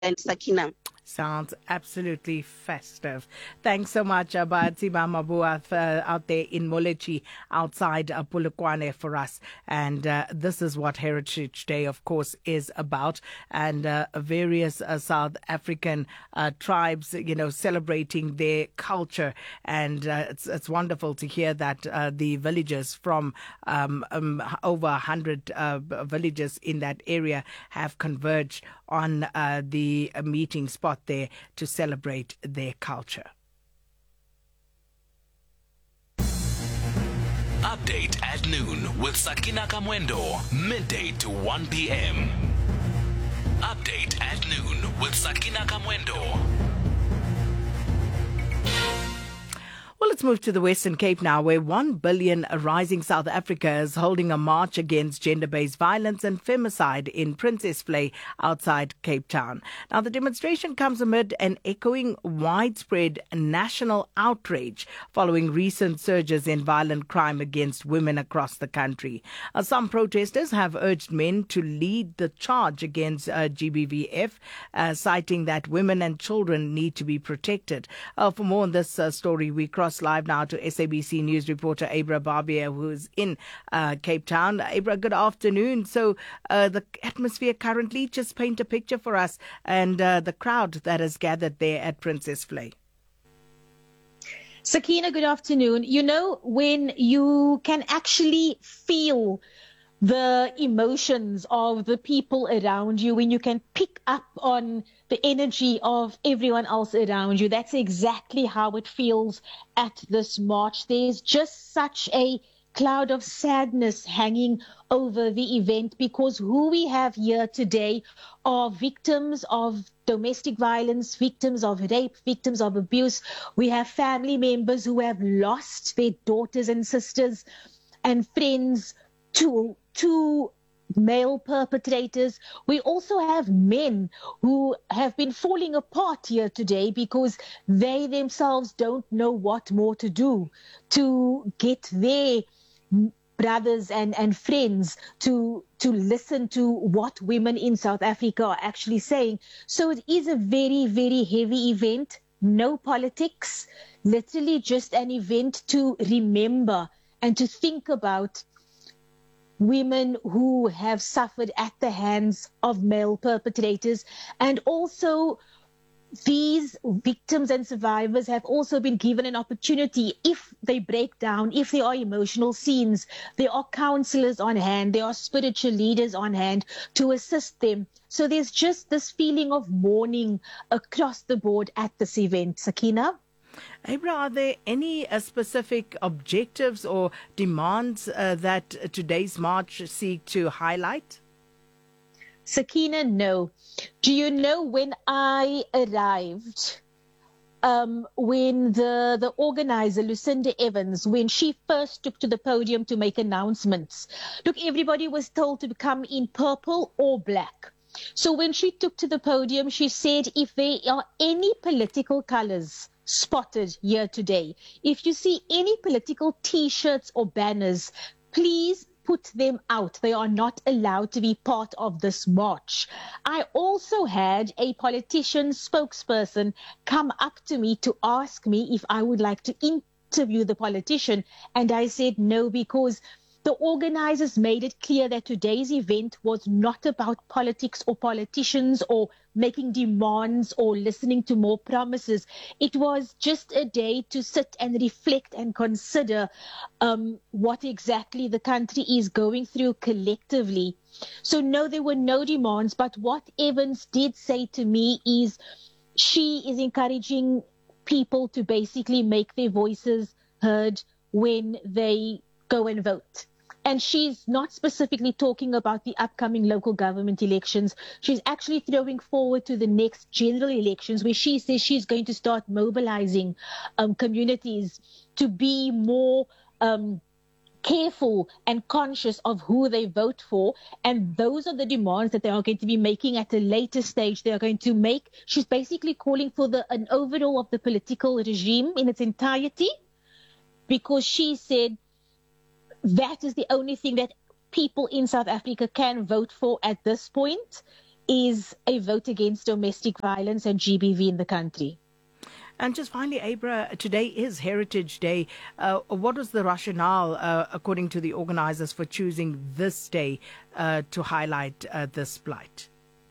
and Sakina. Sounds absolutely festive. Thanks so much, Batsima Mabua, out there in Molechi, outside Polokwane for us. And this is what Heritage Day, of course, is about. And various South African tribes, celebrating their culture. And it's wonderful to hear that the villages from over 100 villages in that area have converged on the meeting spot there to celebrate their culture. Update at noon with Sakina Kamwendo, midday to 1 p.m. Update at noon with Sakina Kamwendo. Well, let's move to the Western Cape now, where 1 billion Rising South Africa is holding a march against gender-based violence and femicide in Princess Flay outside Cape Town. Now, the demonstration comes amid an echoing widespread national outrage following recent surges in violent crime against women across the country. Some protesters have urged men to lead the charge against GBVF, citing that women and children need to be protected. For more on this story, we cross live now to SABC News reporter Abra Barbier, who's in Cape Town. Abra, good afternoon. So the atmosphere currently, just paint a picture for us and the crowd that has gathered there at Princess Flay. Sakina, good afternoon. You know, when you can actually feel the emotions of the people around you, when you can pick up on the energy of everyone else around you, that's exactly how it feels at this march. There's just such a cloud of sadness hanging over the event because who we have here today are victims of domestic violence, victims of rape, victims of abuse. We have family members who have lost their daughters and sisters and friends to male perpetrators. We also have men who have been falling apart here today because they themselves don't know what more to do to get their brothers and friends to listen to what women in South Africa are actually saying. So it is a very, very heavy event. No politics, literally just an event to remember and to think about women who have suffered at the hands of male perpetrators. And also these victims and survivors have also been given an opportunity. If they break down, if there are emotional scenes, there are counselors on hand, there are spiritual leaders on hand to assist them. So there's just this feeling of mourning across the board at this event. Sakina? Abra, are there any specific objectives or demands that today's march seek to highlight? Sakina, no. Do you know when I arrived, when the organizer, Lucinda Evans, when she first took to the podium to make announcements, look, everybody was told to come in purple or black. So when she took to the podium, she said, if there are any political colors spotted here today, if you see any political T-shirts or banners, please put them out. They are not allowed to be part of this march. I also had a politician spokesperson come up to me to ask me if I would like to interview the politician, and I said no, because the organizers made it clear that today's event was not about politics or politicians or making demands or listening to more promises. It was just a day to sit and reflect and consider what exactly the country is going through collectively. So no, there were no demands, but what Evans did say to me is she is encouraging people to basically make their voices heard when they go and vote. And she's not specifically talking about the upcoming local government elections. She's actually throwing forward to the next general elections, where she says she's going to start mobilizing communities to be more careful and conscious of who they vote for. And those are the demands that they are going to be making at a later stage. They are going to make, she's basically calling for an overhaul of the political regime in its entirety, because she said that is the only thing that people in South Africa can vote for at this point. is a vote against domestic violence and GBV in the country. And just finally, Abra, today is Heritage Day. What was the rationale, according to the organizers, for choosing this day to highlight this plight?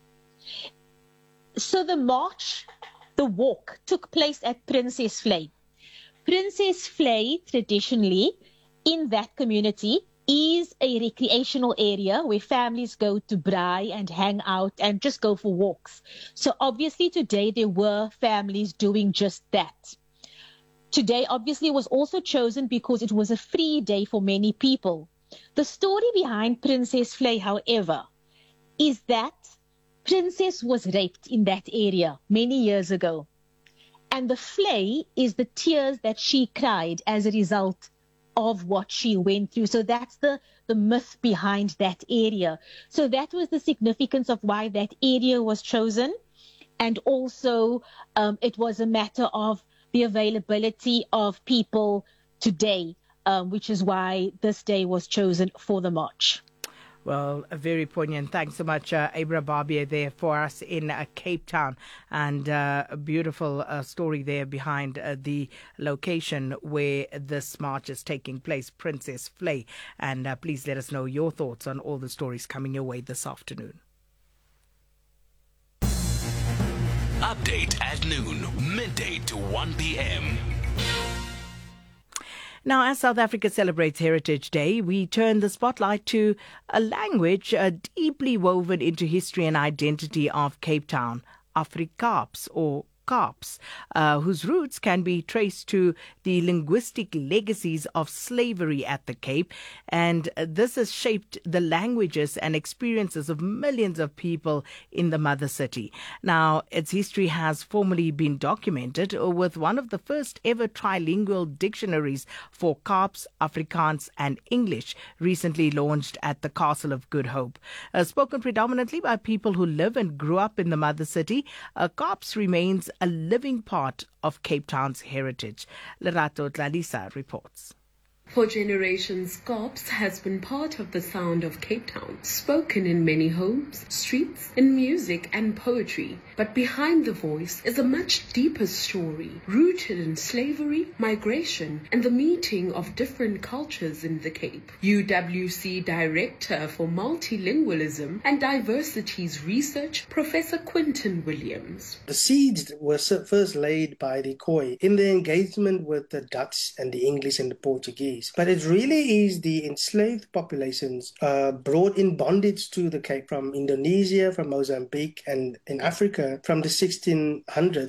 So the march, the walk, took place at Princess Vlei. Princess Vlei, traditionally, in that community, is a recreational area where families go to braai and hang out and just go for walks. So obviously today there were families doing just that. Today obviously was also chosen because it was a free day for many people. The story behind Princess Vlei, however, is that Princess was raped in that area many years ago. And the Vlei is the tears that she cried as a result of what she went through. So that's the myth behind that area. So that was the significance of why that area was chosen. And also it was a matter of the availability of people today, which is why this day was chosen for the march. Well, very poignant. Thanks so much, Abra Barbier, there for us in Cape Town. And a beautiful story there behind the location where this march is taking place, Princess Vlei. And please let us know your thoughts on all the stories coming your way this afternoon. Update at noon, midday to 1 p.m. Now, as South Africa celebrates Heritage Day, we turn the spotlight to a language deeply woven into history and identity of Cape Town, Afrikaans, or Kaaps, whose roots can be traced to the linguistic legacies of slavery at the Cape. And this has shaped the languages and experiences of millions of people in the mother city. Now, its history has formally been documented with one of the first ever trilingual dictionaries for Kaaps, Afrikaans and English, recently launched at the Castle of Good Hope. Spoken predominantly by people who live and grew up in the mother city, Kaaps remains a living part of Cape Town's heritage. Lerato Tlalisa reports. For generations, Kaaps has been part of the sound of Cape Town, spoken in many homes, streets, in music and poetry. But behind the voice is a much deeper story, rooted in slavery, migration, and the meeting of different cultures in the Cape. UWC Director for Multilingualism and Diversities Research, Professor Quinton Williams. The seeds were first laid by the Khoi in their engagement with the Dutch and the English and the Portuguese. But it really is the enslaved populations brought in bondage to the Cape from Indonesia, from Mozambique, and in Africa from the 1600s,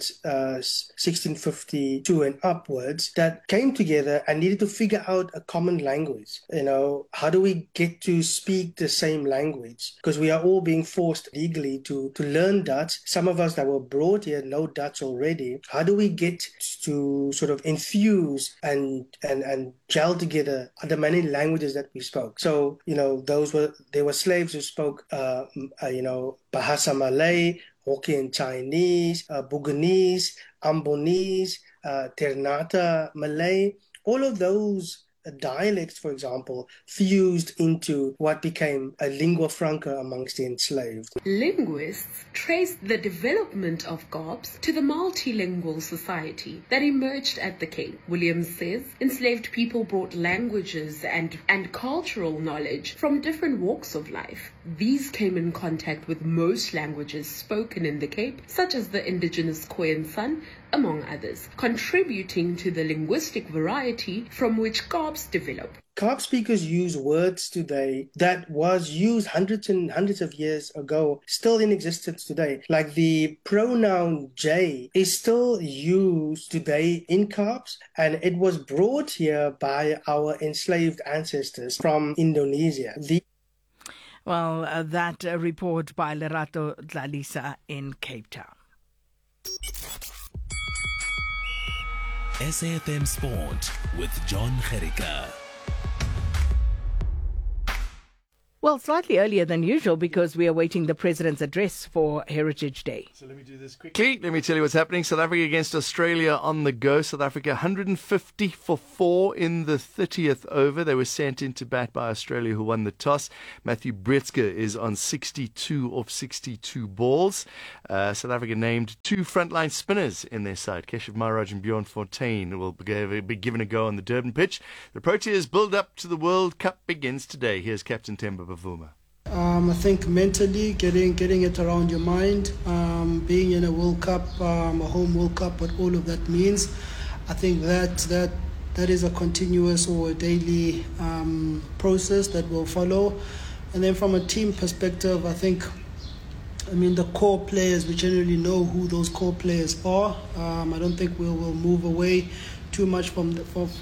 1652 and upwards, that came together and needed to figure out a common language. You know, how do we get to speak the same language? Because we are all being forced legally to learn Dutch. Some of us that were brought here know Dutch already. How do we get to sort of infuse and gel together the many languages that we spoke? So, you know, there were slaves who spoke, Bahasa Malay, Hokkien Chinese, Bugis, Ambonese, Ternate Malay. All of those dialects, for example, fused into what became a lingua franca amongst the enslaved. Linguists trace the development of Kaaps to the multilingual society that emerged at the Cape. Williams says enslaved people brought languages and cultural knowledge from different walks of life. These came in contact with most languages spoken in the Cape, such as the indigenous Khoi and San, among others, contributing to the linguistic variety from which Kaaps developed. Kaap speakers use words today that was used hundreds and hundreds of years ago, still in existence today. Like the pronoun J is still used today in Kaaps, and it was brought here by our enslaved ancestors from Indonesia. Well, that report by Lerato Tlalisa in Cape Town. SAFM Sport with John Gericka. Well, slightly earlier than usual because we are awaiting the President's address for Heritage Day. So let me do this quickly. Let me tell you what's happening. South Africa against Australia on the go. South Africa 150 for 4 in the 30th over. They were sent into bat by Australia, who won the toss. Matthew Britsky is on 62 off 62 balls. South Africa named 2 frontline spinners in their side. Keshav Maharaj and Bjorn Fontaine will be given a go on the Durban pitch. The Proteas build up to the World Cup begins today. Here's Captain Temba Bavuma. I think mentally getting it around your mind, being in a World Cup, a home World Cup, what all of that means. I think that is a continuous or a daily process that will follow. And then from a team perspective, the core players, we generally know who those core players are. I don't think we'll move away too much from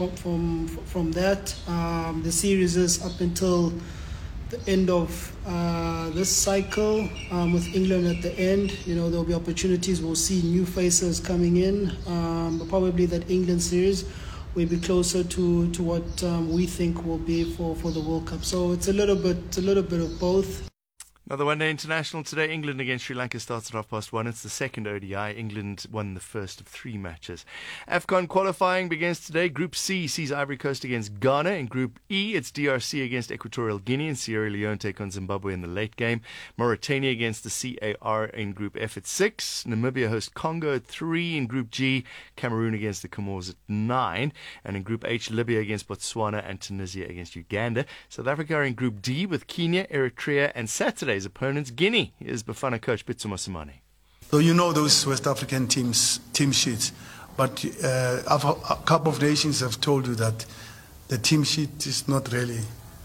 that. The series is up until the end of this cycle with England at the end. There'll be opportunities. We'll see new faces coming in. But probably that England series will be closer to what we think will be for the World Cup. So it's a little bit of both. Another one-day international today. England against Sri Lanka starts at 1:30. It's the second ODI. England won the first of 3 matches. AFCON qualifying begins today. Group C sees Ivory Coast against Ghana. In Group E, it's DRC against Equatorial Guinea, and Sierra Leone take on Zimbabwe in the late game. Mauritania against the CAR in Group F at 6. Namibia hosts Congo at 3. In Group G, Cameroon against the Comores at 9. And in Group H, Libya against Botswana and Tunisia against Uganda. South Africa are in Group D with Kenya, Eritrea, and Saturday's opponents, Guinea. Here's Bafana coach Pitso Mosimane. So those West African team sheets, but a couple of nations have told you that the team sheet is not really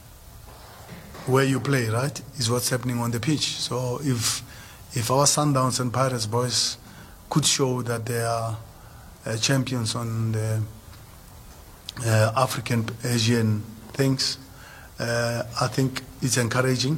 where you play, right? Is what's happening on the pitch. So if our Sundowns and Pirates boys could show that they are champions on the African, Asian things, I think it's encouraging.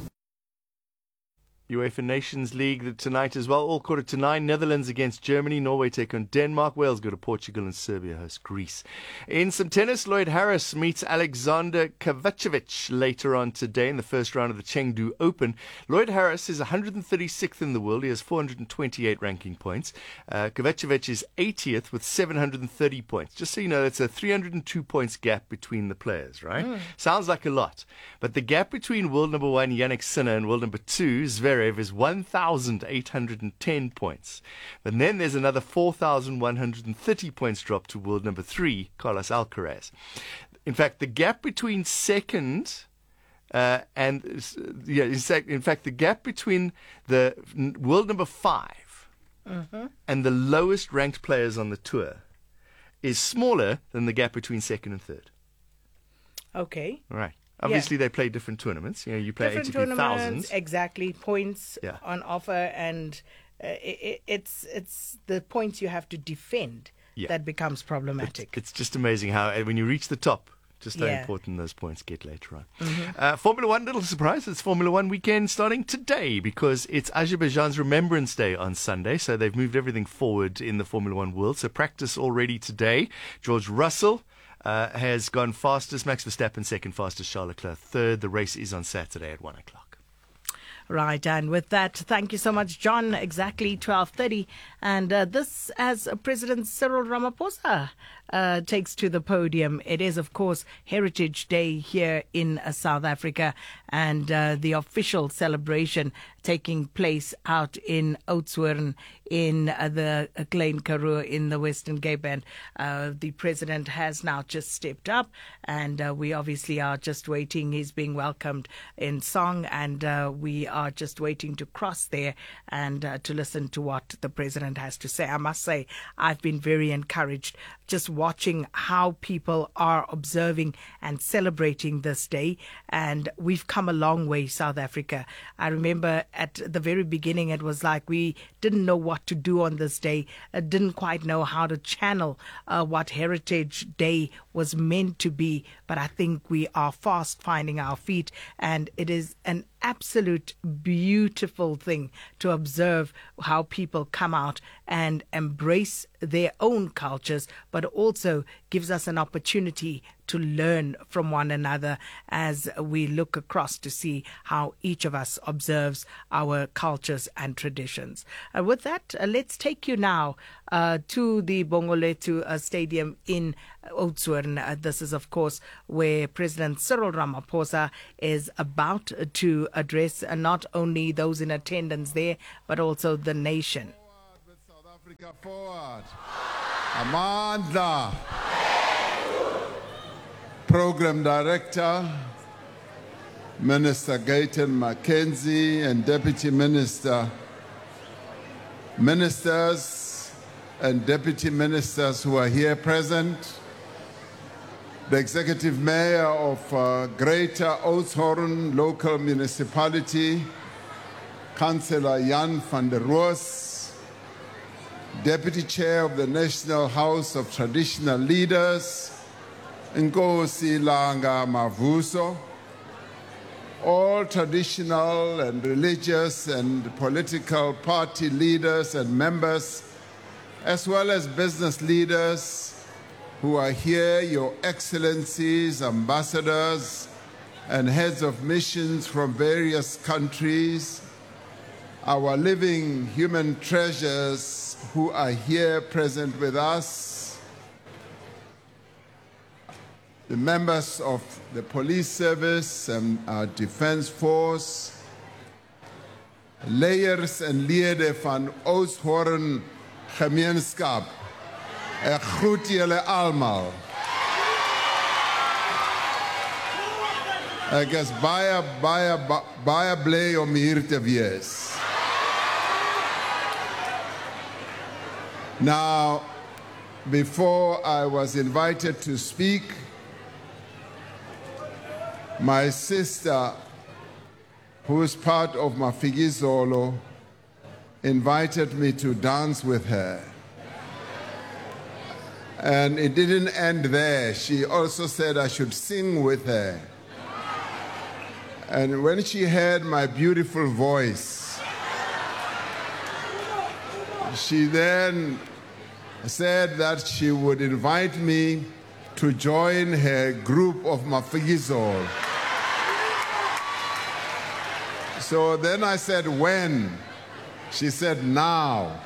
UEFA Nations League tonight as well, all 8:45. Netherlands against Germany, Norway take on Denmark, Wales go to Portugal, and Serbia host Greece. In some tennis, Lloyd Harris meets Alexander Kovacevic later on today in the first round of the Chengdu Open. Lloyd Harris is 136th in the world. He has 428 ranking points. Kovacevic is 80th with 730 points. Just so you know, it's a 302 points gap between the players, right? Sounds like a lot. But the gap between world number 1 Yannick Sinner and world number 2 Zverev is 1,810 points. But then there's another 4,130 points drop to world number 3, Carlos Alcaraz. In fact, the gap between second the gap between the world number 5 and the lowest ranked players on the tour is smaller than the gap between second and third. Okay. All right. Obviously, they play different tournaments. You play different ATP tournaments, thousands. exactly. Points on offer, and it's the points you have to defend that becomes problematic. It's just amazing how when you reach the top, just how important those points get later on. Formula One, little surprise, it's Formula One weekend starting today because it's Azerbaijan's Remembrance Day on Sunday, so they've moved everything forward in the Formula One world. So practice already today. George Russell has gone fastest, Max Verstappen second fastest, Charles Leclerc third. The race is on Saturday at 1:00. Right, and with that, thank you so much, John. Exactly 12:30, and this as President Cyril Ramaphosa takes to the podium. It is, of course, Heritage Day here in South Africa, and the official celebration taking place out in Oudtshoorn in the Klein Karoo in the Western Cape. And the president has now just stepped up, and we obviously are just waiting. He's being welcomed in song, and we are just waiting to cross there and to listen to what the president has to say. I must say, I've been very encouraged just watching how people are observing and celebrating this day. And we've come a long way, South Africa. I remember at the very beginning, it was like we didn't know what to do on this day, didn't quite know how to channel what Heritage Day was meant to be. But I think we are fast finding our feet, and it is an absolute beautiful thing to observe how people come out and embrace their own cultures, but also gives us an opportunity to learn from one another as we look across to see how each of us observes our cultures and traditions. With that, let's take you now to the Bongolethu Stadium in Oudtshoorn. This is, of course, where President Cyril Ramaphosa is about to address not only those in attendance there, but also the nation. Forward with South Africa, forward. Amandla. Program Director, Minister Gayton Mackenzie, and Deputy Minister, ministers and deputy ministers who are here present, the Executive Mayor of Greater Oudtshoorn Local Municipality, Councillor Jan van der Roos, Deputy Chair of the National House of Traditional Leaders, Nkosi Langa Mavuso, all traditional and religious and political party leaders and members, as well as business leaders who are here, Your Excellencies, ambassadors, and heads of missions from various countries, our living human treasures who are here present with us, the members of the police service and our defense force, layers and lede van Oudtshoorn gemeenskap. Ek groet julle almal. Ek is baie bly om hier te wees. Now, before I was invited to speak, my sister, who is part of Mafikizolo, invited me to dance with her. And it didn't end there. She also said I should sing with her. And when she heard my beautiful voice, she then said that she would invite me to join her group of Mafikizolo. So then I said, when? She said, now.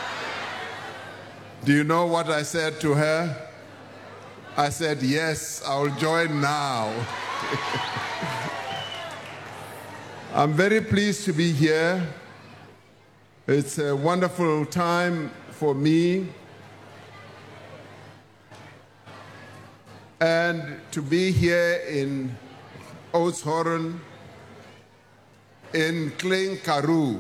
Do you know what I said to her? I said, yes, I'll join now. I'm very pleased to be here. It's a wonderful time for me. And to be here in Oudtshoorn, in Klein Karoo.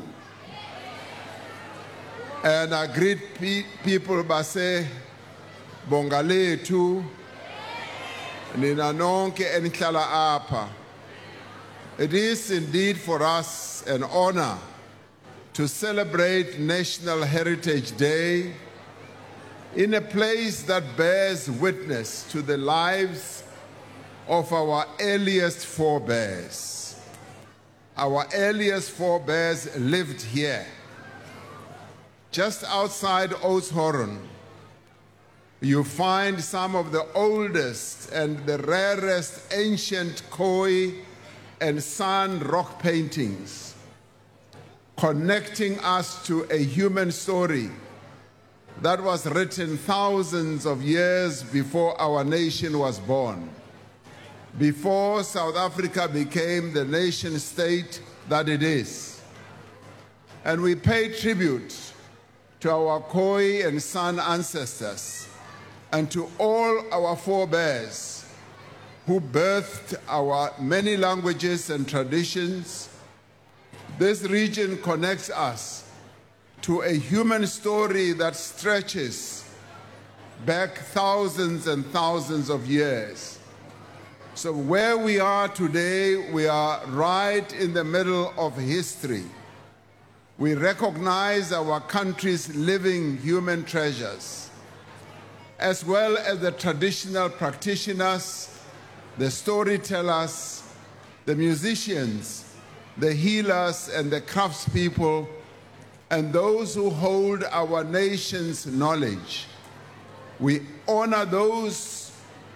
And I greet people by saying, Bongalethu, nina nonke enihlala apha. It is indeed for us an honor to celebrate National Heritage Day in a place that bears witness to the lives of our earliest forebears. Our earliest forebears lived here. Just outside Oudtshoorn, you find some of the oldest and the rarest ancient Khoi and San rock paintings, connecting us to a human story that was written thousands of years before our nation was born, before South Africa became the nation state that it is. And we pay tribute to our Khoi and San ancestors and to all our forebears who birthed our many languages and traditions. This region connects us to a human story that stretches back thousands and thousands of years. So where we are today, we are right in the middle of history. We recognize our country's living human treasures, as well as the traditional practitioners, the storytellers, the musicians, the healers and the craftspeople, and those who hold our nation's knowledge. We honor those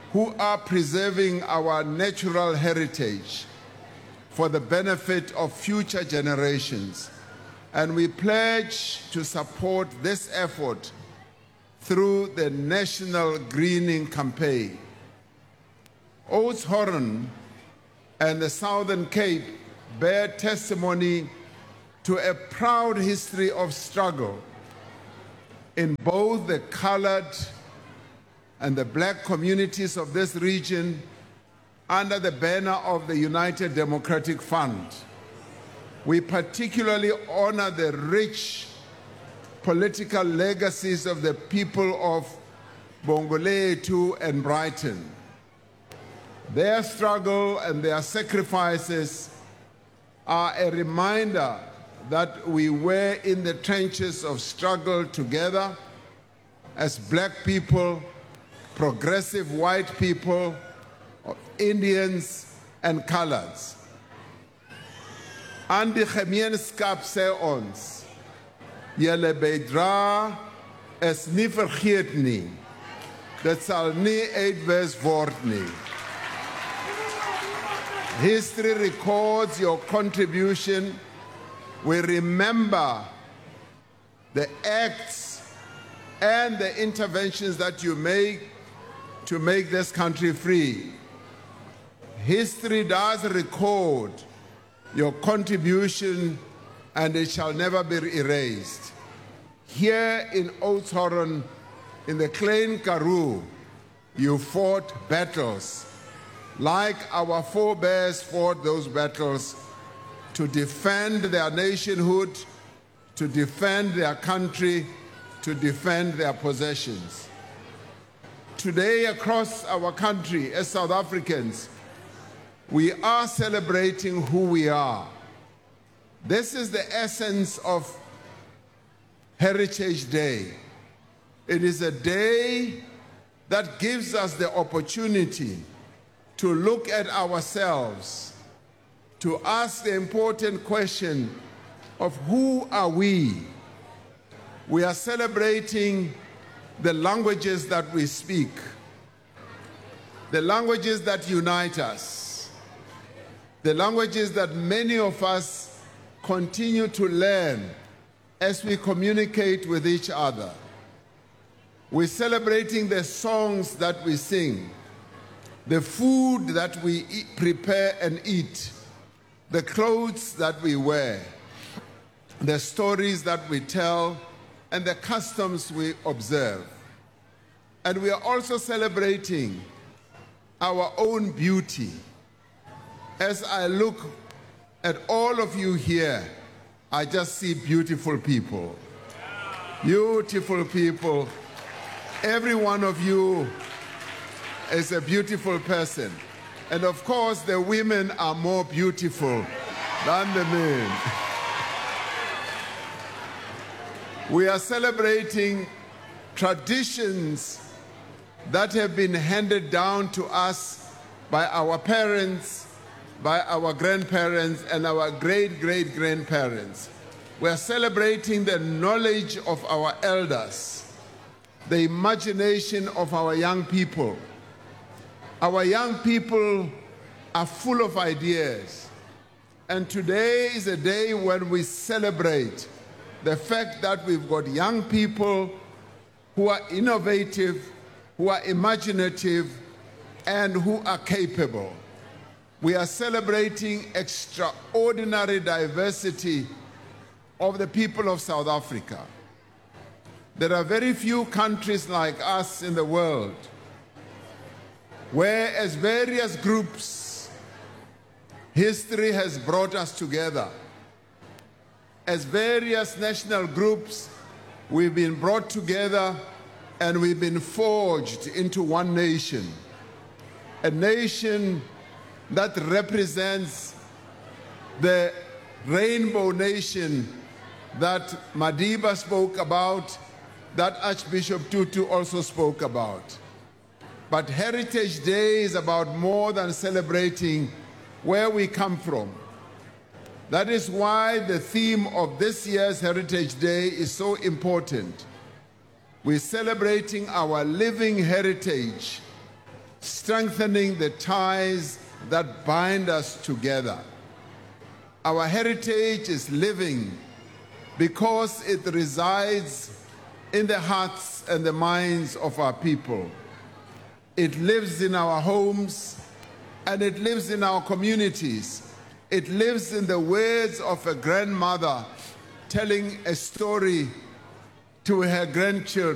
who are preserving our natural heritage for the benefit of future generations. And we pledge to support this effort through the National Greening Campaign. Oudtshoorn and the Southern Cape bear testimony to a proud history of struggle in both the colored and the black communities of this region under the banner of the United Democratic Front. We particularly honor the rich political legacies of the people of Bongolethu and Brighton. Their struggle and their sacrifices are a reminder that we were in the trenches of struggle together as black people, progressive white people, Indians and coloreds. Aan die gemeenskap sê ons, julle bydra is nie vergeet nie. Dit sal nie uitwis word nie. History records your contribution. We remember the acts and the interventions that you make to make this country free. History does record your contribution, and it shall never be erased. Here in Oudtshoorn, in the Klein Karoo, you fought battles like our forebears fought those battles to defend their nationhood, to defend their country, to defend their possessions. Today, across our country, as South Africans, we are celebrating who we are. This is the essence of Heritage Day. It is a day that gives us the opportunity to look at ourselves, to ask the important question of who are we? We are celebrating the languages that we speak, the languages that unite us, the languages that many of us continue to learn as we communicate with each other. We're celebrating the songs that we sing, the food that we prepare and eat, the clothes that we wear, the stories that we tell, and the customs we observe. And we are also celebrating our own beauty. As I look at all of you here, I just see beautiful people. Beautiful people. Every one of you is a beautiful person. And of course, the women are more beautiful than the men. We are celebrating traditions that have been handed down to us by our parents, by our grandparents, and our great-great-grandparents. We are celebrating the knowledge of our elders, the imagination of our young people. Our young people are full of ideas. And today is a day when we celebrate the fact that we've got young people who are innovative, who are imaginative, and who are capable. We are celebrating extraordinary diversity of the people of South Africa. There are very few countries like us in the world where, as various groups, history has brought us together. As various national groups, we've been brought together and we've been forged into one nation. A nation that represents the rainbow nation that Madiba spoke about, that Archbishop Tutu also spoke about. But Heritage Day is about more than celebrating where we come from. That is why the theme of this year's Heritage Day is so important. We're celebrating our living heritage strengthening the ties that bind us together. Our heritage is living because it resides in the hearts and the minds of our people. It lives in our homes and it lives in our communities. It lives in the words of a grandmother telling a story to her grandchildren.